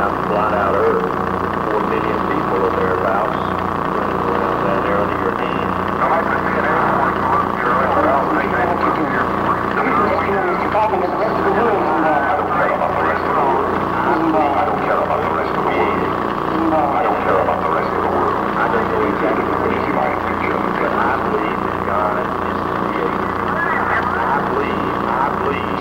out, blot out Earth. 4 million people or thereabouts running around down there under your hand. I'd like to see an airport go up here. I don't care about the rest of the world. I don't care about the rest of the world. I don't know exactly what is my picture. But I believe that God is the creator. I believe that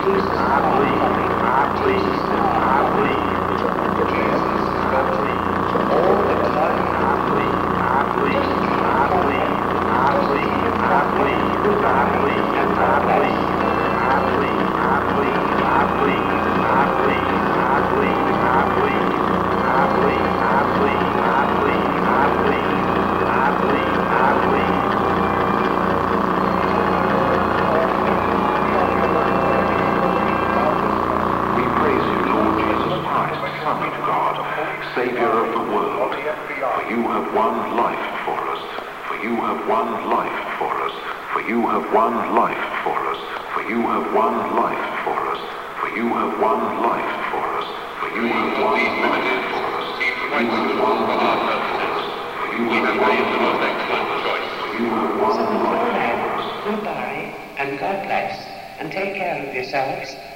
Savior of the world, for you have won life for us, for you have won life for us, for you have won life for us, for you have won life for us, for you have won life for us, for you have won life for us, for you have won life for us, for you have made the most excellent choice, for you have won life for us. Goodbye, and God bless, and take care of yourselves.